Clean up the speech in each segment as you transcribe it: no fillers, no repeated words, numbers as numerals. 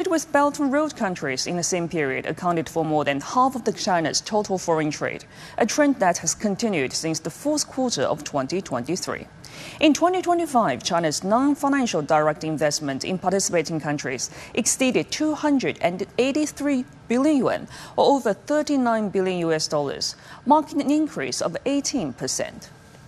with Belt and Road countries in the same period accounted for more than half of China's total foreign trade, a trend that has continued since the fourth quarter of 2023. In 2025, China's non-financial direct investment in participating countries exceeded 283 billion yuan, or over $39 billion, marking an increase of 18%.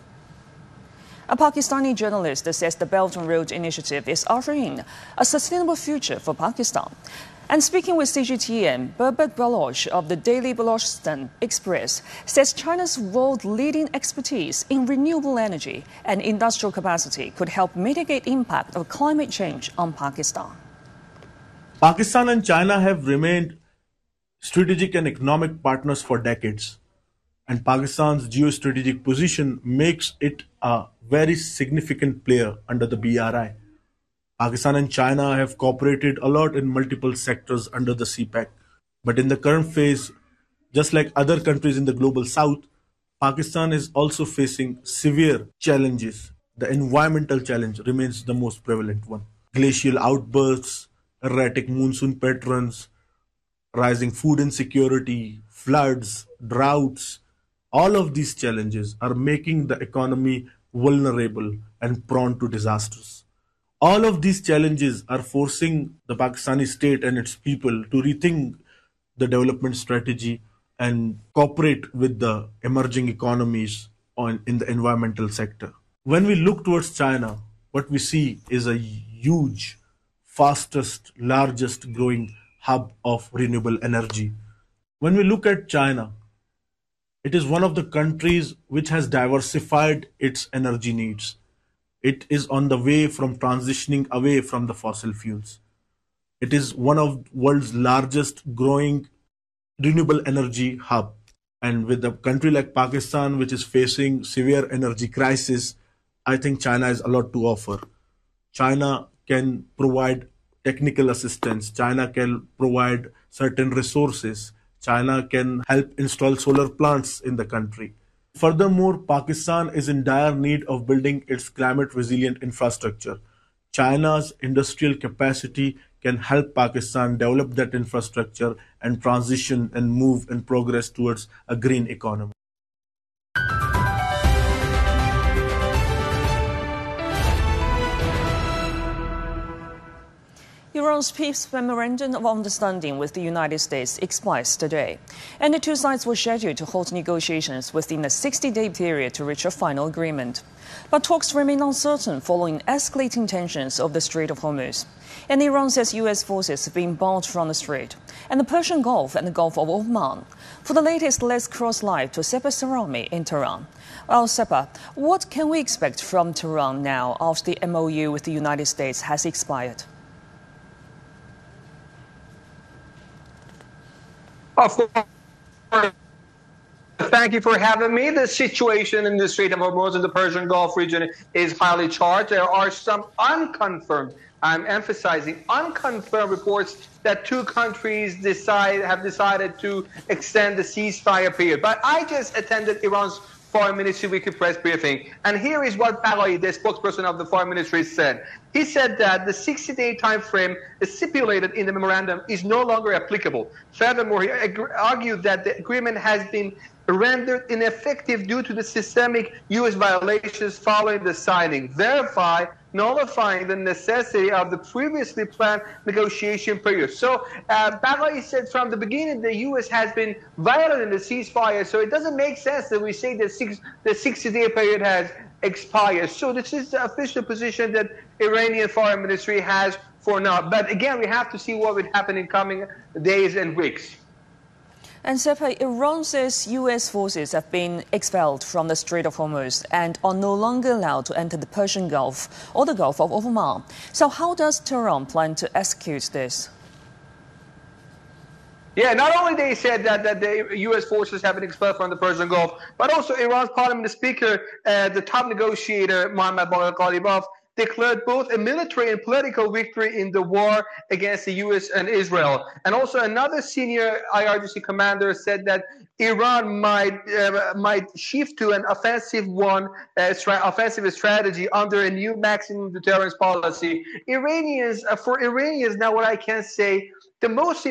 A Pakistani journalist says the Belt and Road Initiative is ushering a sustainable future for Pakistan. And speaking with CGTN, Babak Baloch of the Daily Balochistan Express says China's world-leading expertise in renewable energy and industrial capacity could help mitigate the impact of climate change on Pakistan. Pakistan and China have remained strategic and economic partners for decades. And Pakistan's geostrategic position makes it a very significant player under the BRI. Pakistan and China have cooperated a lot in multiple sectors under the CPEC. But in the current phase, just like other countries in the global south, Pakistan is also facing severe challenges. The environmental challenge remains the most prevalent one. Glacial outbursts, erratic monsoon patterns, rising food insecurity, floods, droughts. All of these challenges are making the economy vulnerable and prone to disasters. All of these challenges are forcing the Pakistani state and its people to rethink the development strategy and cooperate with the emerging economies in the environmental sector. When we look towards China, what we see is a huge, fastest, largest growing hub of renewable energy. When we look at China, it is one of the countries which has diversified its energy needs. It is on the way from transitioning away from the fossil fuels. It is one of the world's largest growing renewable energy hub. And with a country like Pakistan, which is facing severe energy crisis, I think China has a lot to offer. China can provide technical assistance. China can provide certain resources. China can help install solar plants in the country. Furthermore, Pakistan is in dire need of building its climate-resilient infrastructure. China's industrial capacity can help Pakistan develop that infrastructure and transition and move and progress towards a green economy. Iran's peace memorandum of understanding with the United States expires today, and the two sides were scheduled to hold negotiations within a 60-day period to reach a final agreement. But talks remain uncertain following escalating tensions over the Strait of Hormuz. And Iran says U.S. forces have been barred from the strait, and the Persian Gulf and the Gulf of Oman. For the latest, let's cross live to Sepah Sarami in Tehran. Well, Sepah, what can we expect from Tehran now after the MOU with the United States has expired? Of course. Thank you for having me. The situation in the Strait of Hormuz in the Persian Gulf region is highly charged. There are some unconfirmed, I'm emphasizing unconfirmed reports that two countries have decided to extend the ceasefire period. But I just attended Iran's Foreign Ministry weekly press briefing, and here is what Baghaei, the spokesperson of the Foreign Ministry, said. He said that the 60-day time frame stipulated in the memorandum is no longer applicable. Furthermore, he argued that the agreement has been rendered ineffective due to the systemic U.S. violations following the signing, thereby nullifying the necessity of the previously planned negotiation period. So Baghaei said from the beginning the U.S. has been violating the ceasefire, so it doesn't make sense that we say that the 60-day period has expired. So this is the official position that Iranian Foreign Ministry has for now. But again, we have to see what will happen in coming days and weeks. And Sepah, Iran says U.S. forces have been expelled from the Strait of Hormuz and are no longer allowed to enter the Persian Gulf or the Gulf of Oman. So how does Tehran plan to execute this? Yeah, not only they said that the U.S. forces have been expelled from the Persian Gulf, but also Iran's parliament speaker, the top negotiator, Mohammad Bagher Ghalibaf, declared both a military and political victory in the war against the U.S. and Israel. And also another senior IRGC commander said that Iran might shift to an offensive strategy under a new maximum deterrence policy. For Iranians, now what I can say, the most